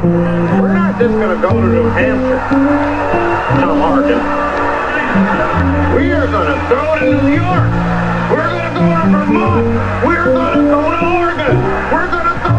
We're not just going to go to New Hampshire, Tom Harkin. We are going to throw to New York. We're going to go to Vermont. We're going to go to Oregon. We're going